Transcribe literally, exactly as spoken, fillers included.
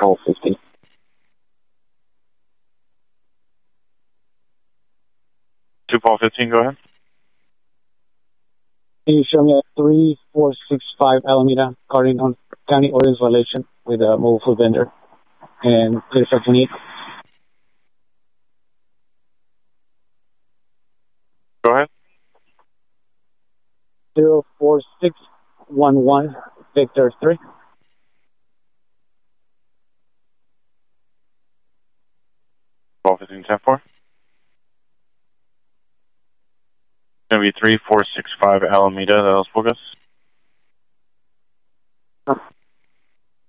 twelve fifteen. two twelve fifteen, go ahead. Can you show me a three four six five Alameda, Cardinal County ordinance violation with a mobile food vendor and thirty-five twenty-eight? Go ahead. zero four six one one Victor three. twelve fifteen ten four. It's going to be three four six five Alameda, Los Pocos.